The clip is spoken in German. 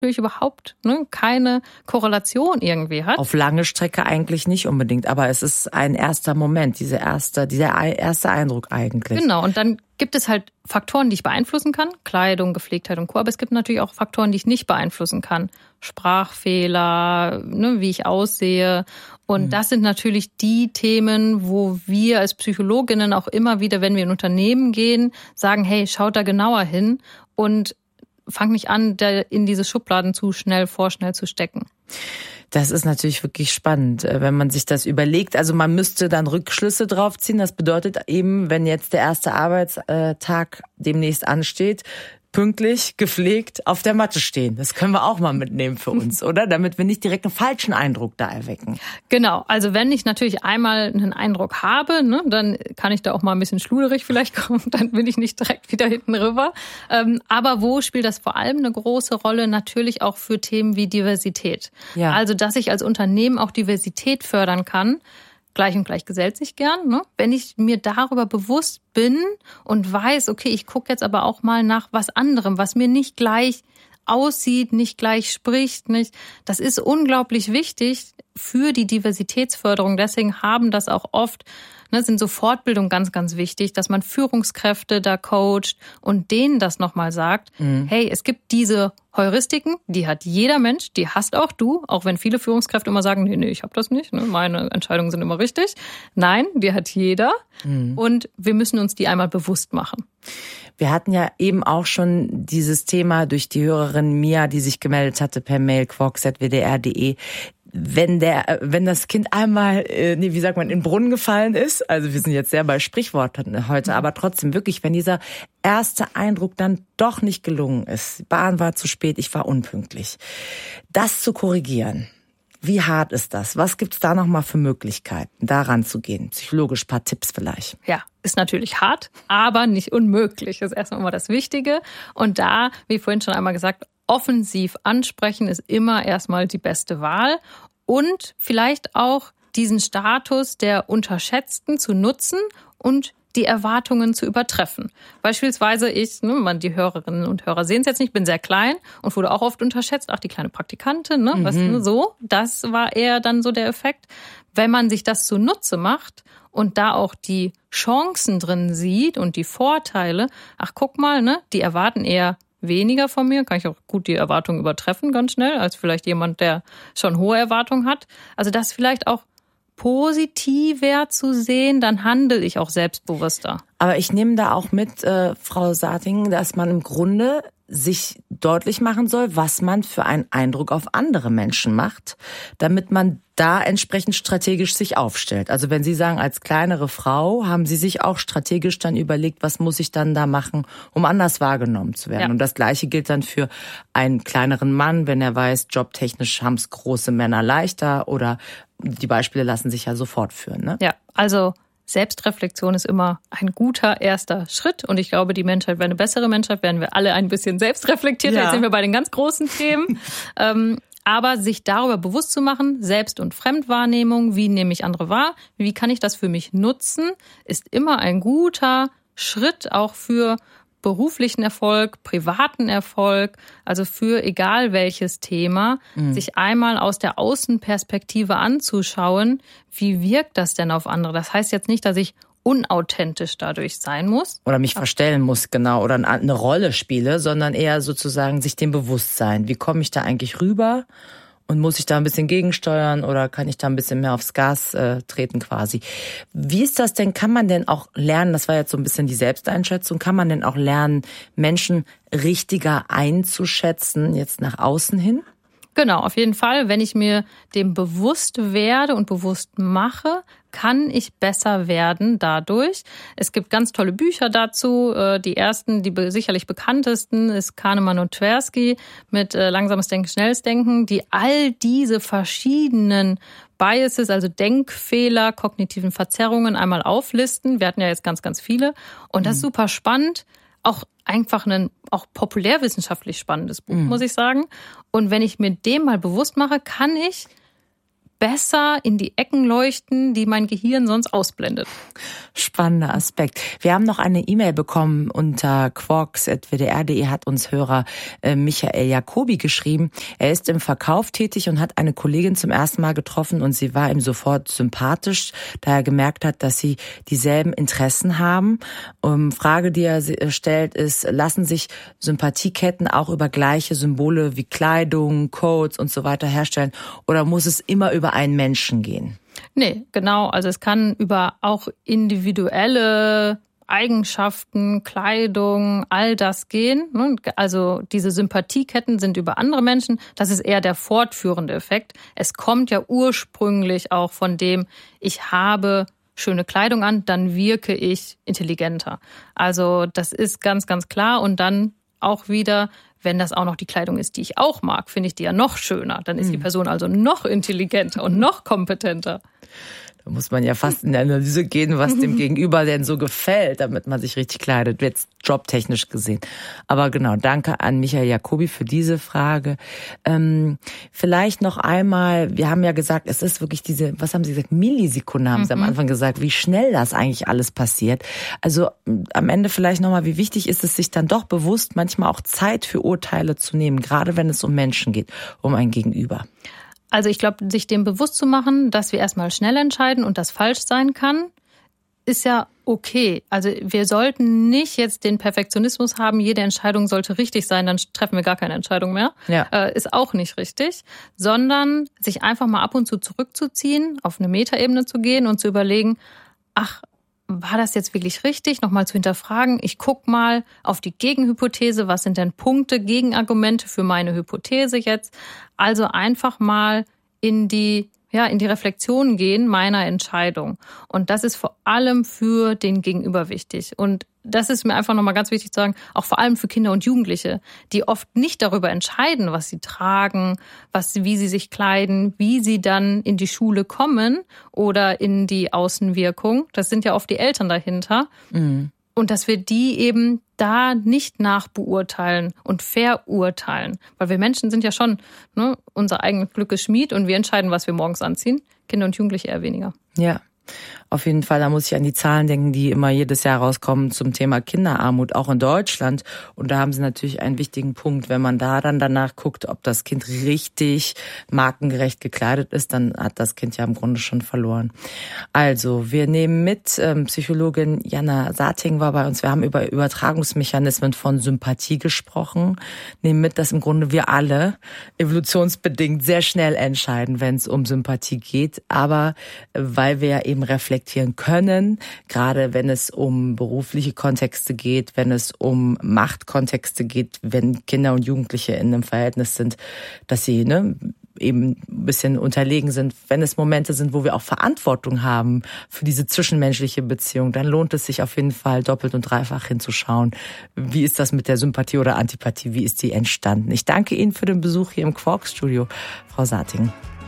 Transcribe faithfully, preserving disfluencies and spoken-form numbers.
natürlich überhaupt ne, keine Korrelation irgendwie hat. Auf lange Strecke eigentlich nicht unbedingt, aber es ist ein erster Moment, diese erste, dieser erste Eindruck eigentlich. Genau, und dann gibt es halt Faktoren, die ich beeinflussen kann, Kleidung, Gepflegtheit und Co., aber es gibt natürlich auch Faktoren, die ich nicht beeinflussen kann. Sprachfehler, ne, wie ich aussehe. Und mhm. das sind natürlich die Themen, wo wir als Psychologinnen auch immer wieder, wenn wir in Unternehmen gehen, sagen, hey, schaut da genauer hin und fangt nicht an, da in diese Schubladen zu schnell, vorschnell zu stecken. Das ist natürlich wirklich spannend, wenn man sich das überlegt. Also man müsste dann Rückschlüsse drauf ziehen. Das bedeutet eben, wenn jetzt der erste Arbeitstag demnächst ansteht, pünktlich, gepflegt auf der Matte stehen. Das können wir auch mal mitnehmen für uns, oder? Damit wir nicht direkt einen falschen Eindruck da erwecken. Genau. Also wenn ich natürlich einmal einen Eindruck habe, ne, dann kann ich da auch mal ein bisschen schluderig vielleicht kommen. Dann bin ich nicht direkt wieder hinten rüber. Ähm, aber wo spielt das vor allem eine große Rolle? Natürlich auch für Themen wie Diversität. Ja. Also dass ich als Unternehmen auch Diversität fördern kann. Gleich und gleich gesellt sich gern. Ne? Wenn ich mir darüber bewusst bin und weiß, okay, ich gucke jetzt aber auch mal nach was anderem, was mir nicht gleich aussieht, nicht gleich spricht, nicht. Das ist unglaublich wichtig für die Diversitätsförderung. Deswegen haben das auch oft, ne, sind so Fortbildungen ganz, ganz wichtig, dass man Führungskräfte da coacht und denen das nochmal sagt, mhm. hey, es gibt diese Heuristiken, die hat jeder Mensch, die hast auch du, auch wenn viele Führungskräfte immer sagen, nee, nee, ich habe das nicht, ne, meine Entscheidungen sind immer richtig. Nein, die hat jeder mhm. und wir müssen uns die einmal bewusst machen. Wir hatten ja eben auch schon dieses Thema durch die Hörerin Mia, die sich gemeldet hatte per Mail quarks at w d r punkt d e. Wenn der, wenn das Kind einmal, nee, wie sagt man, in den Brunnen gefallen ist, also wir sind jetzt sehr bei Sprichworten heute, aber trotzdem wirklich, wenn dieser erste Eindruck dann doch nicht gelungen ist, die Bahn war zu spät, ich war unpünktlich, das zu korrigieren. Wie hart ist das? Was gibt's da nochmal für Möglichkeiten, daran zu gehen? Psychologisch ein paar Tipps vielleicht. Ja, ist natürlich hart, aber nicht unmöglich. Das ist erstmal immer das Wichtige. Und da, wie vorhin schon einmal gesagt, offensiv ansprechen ist immer erstmal die beste Wahl. Und vielleicht auch diesen Status der Unterschätzten zu nutzen und die Erwartungen zu übertreffen. Beispielsweise ich, ne, man, die Hörerinnen und Hörer sehen es jetzt nicht, bin sehr klein und wurde auch oft unterschätzt. Ach, die kleine Praktikantin, ne, mhm. was ne, so. Das war eher dann so der Effekt. Wenn man sich das zunutze macht und da auch die Chancen drin sieht und die Vorteile, ach, guck mal, ne, die erwarten eher weniger von mir, kann ich auch gut die Erwartungen übertreffen ganz schnell, als vielleicht jemand, der schon hohe Erwartungen hat. Also das vielleicht auch positiver zu sehen, dann handle ich auch selbstbewusster. Aber ich nehme da auch mit, äh, Frau Sarting, dass man im Grunde sich deutlich machen soll, was man für einen Eindruck auf andere Menschen macht, damit man da entsprechend strategisch sich aufstellt. Also wenn Sie sagen, als kleinere Frau, haben Sie sich auch strategisch dann überlegt, was muss ich dann da machen, um anders wahrgenommen zu werden. Ja. Und das Gleiche gilt dann für einen kleineren Mann, wenn er weiß, jobtechnisch haben es große Männer leichter, oder die Beispiele lassen sich ja sofort führen. Ne? Ja, also Selbstreflexion ist immer ein guter erster Schritt. Und ich glaube, die Menschheit wäre eine bessere Menschheit, wären wir alle ein bisschen selbstreflektierter. Ja. Jetzt sind wir bei den ganz großen Themen. ähm, aber sich darüber bewusst zu machen, Selbst- und Fremdwahrnehmung, wie nehme ich andere wahr, wie kann ich das für mich nutzen, ist immer ein guter Schritt auch für beruflichen Erfolg, privaten Erfolg, also für egal welches Thema, mhm. sich einmal aus der Außenperspektive anzuschauen, wie wirkt das denn auf andere? Das heißt jetzt nicht, dass ich unauthentisch dadurch sein muss. Oder mich verstellen muss, genau, oder eine Rolle spiele, sondern eher sozusagen sich dem bewusst sein. Wie komme ich da eigentlich rüber? Und muss ich da ein bisschen gegensteuern oder kann ich da ein bisschen mehr aufs Gas äh, treten quasi? Wie ist das denn? Kann man denn auch lernen, das war jetzt so ein bisschen die Selbsteinschätzung, kann man denn auch lernen, Menschen richtiger einzuschätzen, jetzt nach außen hin? Genau, auf jeden Fall. Wenn ich mir dem bewusst werde und bewusst mache, kann ich besser werden dadurch. Es gibt ganz tolle Bücher dazu. Die ersten, die sicherlich bekanntesten, ist Kahnemann und Tversky mit Langsames Denken, Schnelles Denken, die all diese verschiedenen Biases, also Denkfehler, kognitiven Verzerrungen einmal auflisten. Wir hatten ja jetzt ganz, ganz viele. Und das ist super spannend. Auch einfach ein auch populärwissenschaftlich spannendes Buch, mhm. muss ich sagen. Und wenn ich mir dem mal bewusst mache, kann ich besser in die Ecken leuchten, die mein Gehirn sonst ausblendet. Spannender Aspekt. Wir haben noch eine E-Mail bekommen unter quarks at w d r punkt d e, hat uns Hörer äh, Michael Jacobi geschrieben. Er ist im Verkauf tätig und hat eine Kollegin zum ersten Mal getroffen und sie war ihm sofort sympathisch, da er gemerkt hat, dass sie dieselben Interessen haben. Um, Frage, die er stellt, ist, lassen sich Sympathieketten auch über gleiche Symbole wie Kleidung, Codes und so weiter herstellen oder muss es immer über einen Menschen gehen? Nee, genau. Also es kann über auch individuelle Eigenschaften, Kleidung, all das gehen. Also diese Sympathieketten sind über andere Menschen. Das ist eher der fortführende Effekt. Es kommt ja ursprünglich auch von dem, ich habe schöne Kleidung an, dann wirke ich intelligenter. Also das ist ganz, ganz klar. Und dann auch wieder, wenn das auch noch die Kleidung ist, die ich auch mag, finde ich die ja noch schöner. Dann ist die Person also noch intelligenter und noch kompetenter. Da muss man ja fast in die Analyse gehen, was dem Gegenüber denn so gefällt, damit man sich richtig kleidet, jetzt jobtechnisch gesehen. Aber genau, danke an Michael Jacobi für diese Frage. Ähm, vielleicht noch einmal, wir haben ja gesagt, es ist wirklich diese, was haben Sie gesagt, Millisekunden haben Sie mhm. am Anfang gesagt, wie schnell das eigentlich alles passiert. Also am Ende vielleicht nochmal, wie wichtig ist es, sich dann doch bewusst manchmal auch Zeit für Urteile zu nehmen, gerade wenn es um Menschen geht, um ein Gegenüber. Also ich glaube, sich dem bewusst zu machen, dass wir erstmal schnell entscheiden und das falsch sein kann, ist ja okay. Also wir sollten nicht jetzt den Perfektionismus haben, jede Entscheidung sollte richtig sein, dann treffen wir gar keine Entscheidung mehr. Ja. Äh, ist auch nicht richtig. Sondern sich einfach mal ab und zu zurückzuziehen, auf eine Metaebene zu gehen und zu überlegen, ach, war das jetzt wirklich richtig? Nochmal zu hinterfragen. Ich guck mal auf die Gegenhypothese. Was sind denn Punkte, Gegenargumente für meine Hypothese jetzt? Also einfach mal in die, ja, in die Reflexion gehen meiner Entscheidung. Und das ist vor allem für den Gegenüber wichtig. Und das ist mir einfach nochmal ganz wichtig zu sagen, auch vor allem für Kinder und Jugendliche, die oft nicht darüber entscheiden, was sie tragen, was, wie sie sich kleiden, wie sie dann in die Schule kommen oder in die Außenwirkung. Das sind ja oft die Eltern dahinter. Mhm. Und dass wir die eben da nicht nachbeurteilen und verurteilen. Weil wir Menschen sind ja schon, ne, unser eigenes Glückes Schmied und wir entscheiden, was wir morgens anziehen. Kinder und Jugendliche eher weniger. Ja. Auf jeden Fall, da muss ich an die Zahlen denken, die immer jedes Jahr rauskommen zum Thema Kinderarmut, auch in Deutschland. Und da haben sie natürlich einen wichtigen Punkt. Wenn man da dann danach guckt, ob das Kind richtig markengerecht gekleidet ist, dann hat das Kind ja im Grunde schon verloren. Also, wir nehmen mit, ähm, Psychologin Jana Sarting war bei uns. Wir haben über Übertragungsmechanismen von Sympathie gesprochen. Nehmen mit, dass im Grunde wir alle evolutionsbedingt sehr schnell entscheiden, wenn es um Sympathie geht. Aber weil wir ja eben reflektieren können, gerade wenn es um berufliche Kontexte geht, wenn es um Machtkontexte geht, wenn Kinder und Jugendliche in einem Verhältnis sind, dass sie ne, eben ein bisschen unterlegen sind. Wenn es Momente sind, wo wir auch Verantwortung haben für diese zwischenmenschliche Beziehung, dann lohnt es sich auf jeden Fall doppelt und dreifach hinzuschauen. Wie ist das mit der Sympathie oder Antipathie? Wie ist die entstanden? Ich danke Ihnen für den Besuch hier im Quarks-Studio, Frau Sarting.